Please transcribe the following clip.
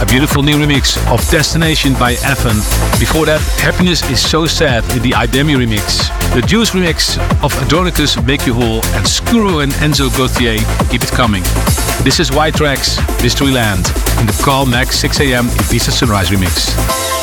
beautiful new remix of Destination by Evan. Before that, Happiness is So Sad in the Idemi remix. The Juice remix of Adronicus, Make You Whole, and Skuro and Enzo Gauthier, Keep It Coming. This is White Tracks, Mysteryland, in the Call Max 6 AM Ibiza Sunrise remix.